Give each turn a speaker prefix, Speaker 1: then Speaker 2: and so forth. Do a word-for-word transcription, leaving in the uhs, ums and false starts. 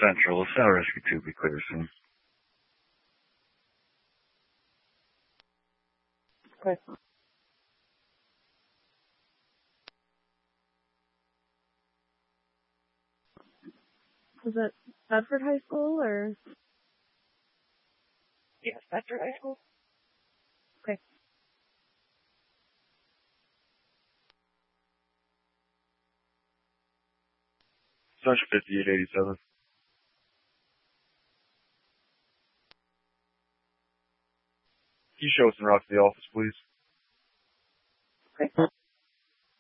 Speaker 1: Central, South Rescue two, be clear soon.
Speaker 2: Okay. Was it Bedford High School or?
Speaker 3: Yes, Bedford High School.
Speaker 2: Okay.
Speaker 1: Sergeant fifty-eight eighty-seven. Can you show us in route to the office, please?
Speaker 2: Okay.